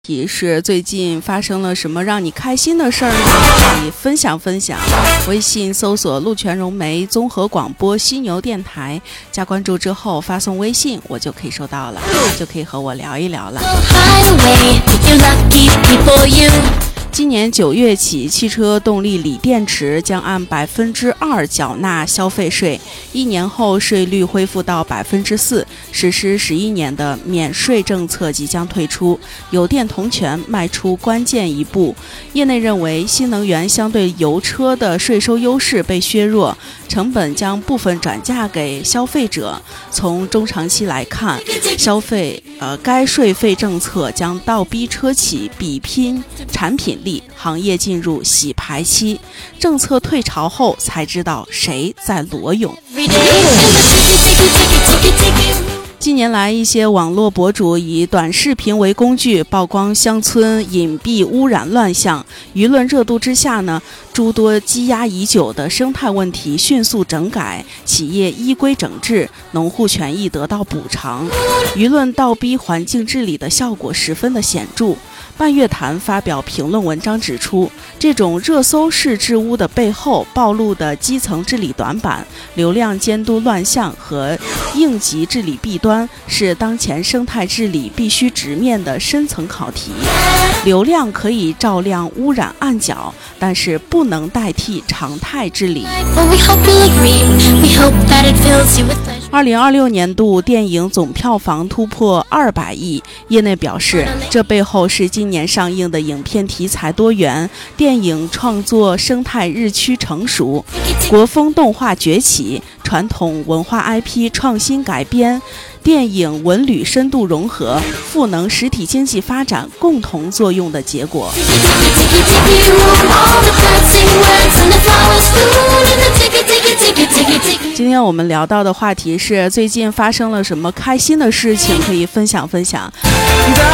题是最近发生了什么让你开心的事儿呢？可以分享分享。微信搜索陆泉融媒综合广播犀牛电台，加关注之后发送微信，我就可以收到了，就可以和我聊一聊了。今年9月起，汽车动力锂电池将按2%缴纳消费税，1年后税率恢复到4%，实施11年的免税政策即将退出，有电同权迈出关键一步。业内认为，新能源相对油车的税收优势被削弱，成本将部分转嫁给消费者。从中长期来看，该税费政策将倒逼车企比拼产品力，行业进入洗牌期。政策退潮后，才知道谁在裸泳。近年来，一些网络博主以短视频为工具，曝光乡村隐蔽污染乱象。舆论热度之下呢，诸多积压已久的生态问题迅速整改，企业依规整治，农户权益得到补偿，舆论倒逼环境治理的效果十分的显著。半月谈发表评论文章指出，这种热搜式治污的背后暴露的基层治理短板、流量监督乱象和应急治理弊端，是当前生态治理必须直面的深层考题。流量可以照亮污染暗角，但是不能代替常态治理。2026年度电影总票房突破200亿，业内表示，这背后是今年上映的影片题材多元，电影创作生态日趋成熟，国风动画崛起，传统文化 IP 创新改编，电影文旅深度融合，赋能实体经济发展共同作用的结果。今天我们聊到的话题是最近发生了什么开心的事情，可以分享分享。